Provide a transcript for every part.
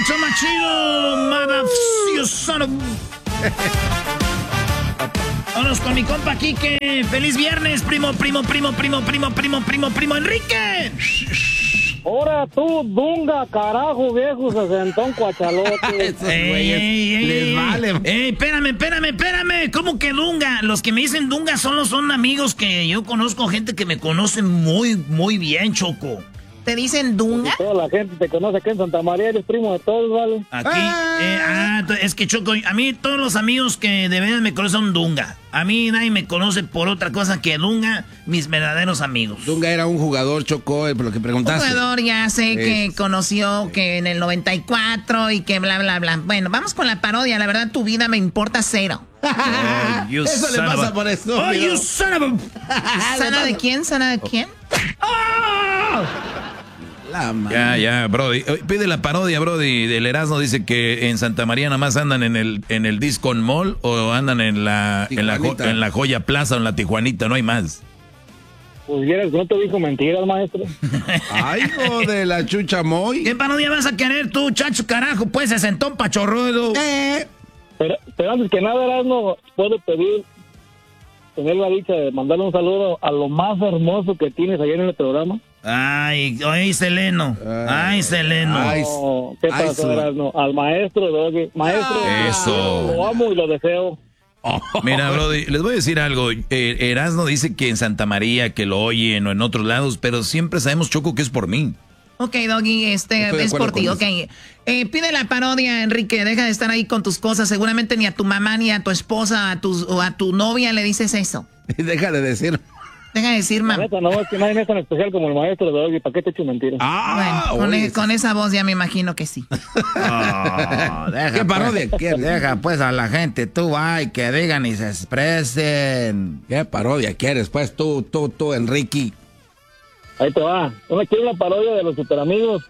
show más chido, you son of... Vámonos con mi compa Quique. ¡Feliz viernes, primo, Enrique! Ahora tú, Dunga, carajo, viejo, sesentón cuachalote. Les vale. Espérame. ¿Cómo que Dunga? Los que me dicen Dunga son amigos que yo conozco, gente que me conoce muy, muy bien, Choco. ¿Te dicen Dunga? Porque toda la gente te conoce aquí en Santa María, eres primo de todos, ¿vale? Aquí, es que Choco, a mí todos los amigos que de verdad me conocen son Dunga. A mí nadie me conoce por otra cosa que Dunga, mis verdaderos amigos. Dunga era un jugador, Choco, por lo que preguntaste. Un jugador, ya sé, que conoció que en el 94 y que bla, bla, bla. Bueno, vamos con la parodia. La verdad, tu vida me importa cero. Eso le pasa por esto. Oh, you son of a... ¿Sana de quién? ¿Sana de quién? ¡Oh! Ya, Brody. Pide la parodia, Brody. Del Erasmo dice que en Santa María nada más andan en el Discount Mall o andan en la Joya Plaza o en la Tijuanita, no hay más. Pues vieras, no te dijo mentiras, maestro. Ay, hijo de la chucha moy. ¿Qué parodia vas a querer tú, chacho, carajo? Pues se sentó un pachorrudo. Pero antes que nada, Erasmo, puedo tener la dicha de mandarle un saludo a lo más hermoso que tienes allá en el programa. Ay, Seleno. No, ¿qué pasó, Erasmo? Al maestro, Doggy. Maestro, eso. Lo amo y lo deseo. Mira, Brody, les voy a decir algo. Erasmo dice que en Santa María, que lo oyen o en otros lados, pero siempre sabemos, Choco, que es por mí. Ok, Doggy, es por ti, ok. Pide la parodia, Enrique, deja de estar ahí con tus cosas. Seguramente ni a tu mamá, ni a tu esposa, o a tu novia le dices eso. Deja de decir, mamá. No, es que nadie es tan especial como el maestro de Doggy. ¿Para qué te echo mentiras? Bueno, con esa voz ya me imagino que sí. ¿Qué parodia quieres? Deja pues a la gente, tú, que digan y se expresen. ¿Qué parodia quieres? Pues tú, Enrique. Ahí te va. Quiero una parodia de los Superamigos,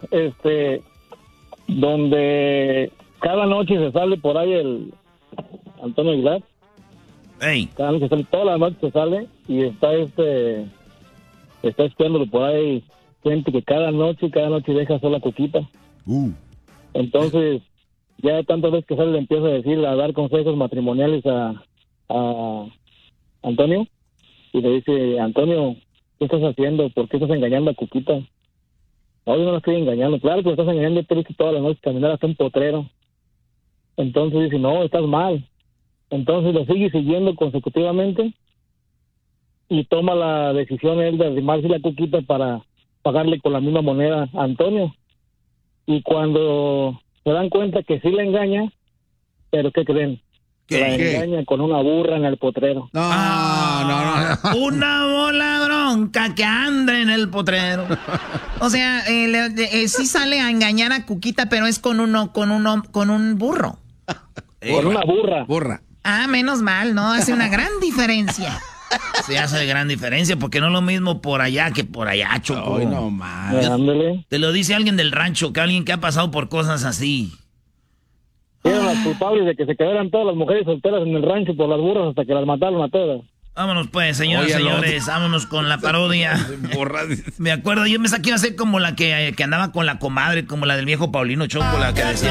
donde cada noche se sale por ahí el Antonio Aguilar. Ey. Cada noche sale, toda la noche se sale y está espiándolo por ahí gente que cada noche deja sola Cuquita. Entonces, ya tantas veces que sale le empieza a dar consejos matrimoniales a Antonio y le dice, Antonio, ¿qué estás haciendo? ¿Por qué estás engañando a Cuquita? No, yo no la estoy engañando. Claro que lo estás engañando, yo te dije toda la noche caminar hasta un potrero. Entonces dice, no, estás mal. Entonces lo sigue siguiendo consecutivamente y toma la decisión él de arrimarse la Cuquita para pagarle con la misma moneda a Antonio. Y cuando se dan cuenta que sí le engaña, ¿pero qué creen? La engaña con una burra en el potrero. No. Una bola bronca que anda en el potrero. O sea, sí sale a engañar a Cuquita, pero es con un burro. Con una burra. Ah, menos mal, ¿no? Hace una gran diferencia. Sí, hace gran diferencia, porque no es lo mismo por allá que por allá, Choco. Ay, no más. Te lo dice alguien del rancho, que alguien que ha pasado por cosas así. Eran las culpables de que se quedaran todas las mujeres solteras en el rancho por las burras hasta que las mataron a todas. Vámonos pues, señores, vámonos con la parodia. Me acuerdo, yo me saqué a hacer como la que andaba con la comadre, como la del viejo Paulino Choco, la que decía...